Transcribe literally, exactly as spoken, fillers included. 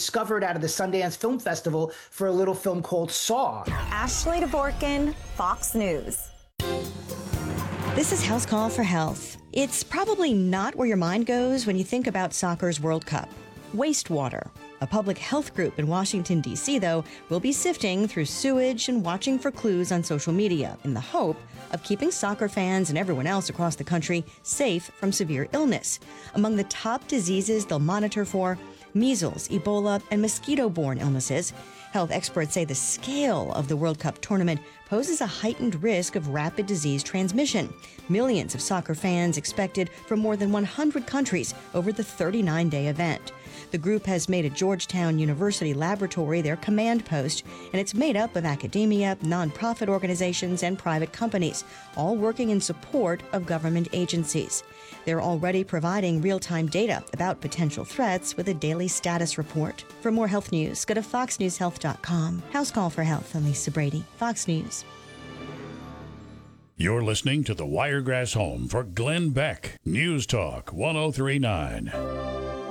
discovered out of the Sundance Film Festival for a little film called Saw. Ashley Dvorkin, Fox News. This is House Call for Health. It's probably not where your mind goes when you think about soccer's World Cup. Wastewater. A public health group in Washington, D C, though, will be sifting through sewage and watching for clues on social media in the hope of keeping soccer fans and everyone else across the country safe from severe illness. Among the top diseases they'll monitor for, measles, Ebola, and mosquito-borne illnesses. Health experts say the scale of the World Cup tournament poses a heightened risk of rapid disease transmission. Millions of soccer fans expected from more than one hundred countries over the thirty-nine day event. The group has made a Georgetown University laboratory their command post, and it's made up of academia, nonprofit organizations, and private companies, all working in support of government agencies. They're already providing real-time data about potential threats with a daily status report. For more health news, go to fox news health dot com. House Call for Health. I'm Lisa Brady, Fox News. You're listening to the Wiregrass Home for Glenn Beck. News Talk one oh three point nine.